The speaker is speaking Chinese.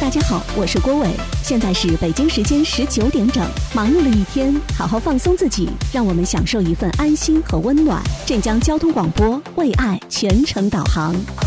大家好，我是郭伟，现在是北京时间19点整。忙碌了一天，好好放松自己，让我们享受一份安心和温暖。镇江交通广播，为爱全程导航。